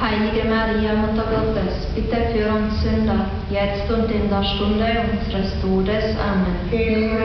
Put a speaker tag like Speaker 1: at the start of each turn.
Speaker 1: Heilige Maria, Mutter Gottes, bitte für uns Sünder, jetzt und in der Stunde unseres Todes. Amen.